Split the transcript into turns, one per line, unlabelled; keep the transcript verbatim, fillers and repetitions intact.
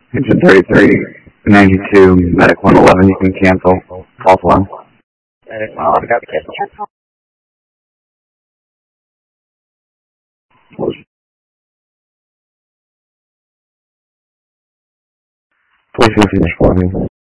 Engine thirty-three, ninety-two, medic one eleven, you can cancel. False alarm.
Medic one eleven, got the cancel.
Please finish for me.